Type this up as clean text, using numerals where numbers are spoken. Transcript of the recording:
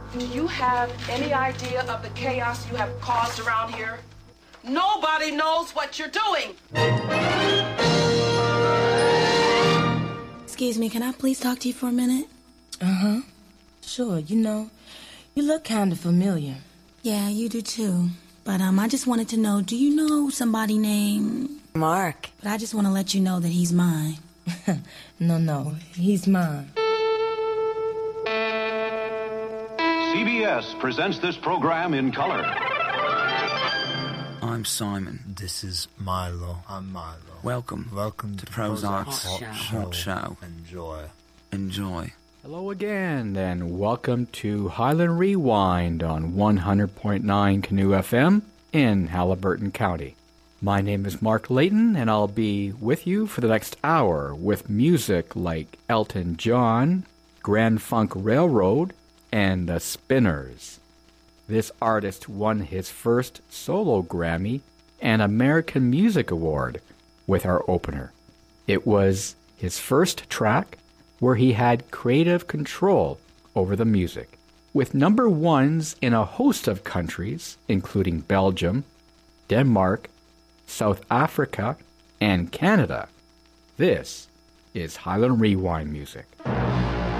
Do you have any idea of the chaos you have caused around here? Nobody knows what you're doing. Excuse me, can I please talk to you for a minute? Uh-huh. Sure, you look kind of familiar. Yeah, you do too. But I just wanted to know, do you know somebody named... Mark. But I just want to let you know that he's mine. No, he's mine. CBS presents this program in color. I'm Simon. This is Milo. I'm Milo. Welcome to Prozac's Hot Show. Enjoy. Hello again, and welcome to Highland Rewind on 100.9 Canoe FM in Halliburton County. My name is Mark Layton, and I'll be with you for the next hour with music like Elton John, Grand Funk Railroad, and the Spinners. This artist won his first solo Grammy and American Music Award with our opener. It was his first track where he had creative control over the music, with number ones in a host of countries, including Belgium, Denmark, South Africa, and Canada. This is Highland Rewind music.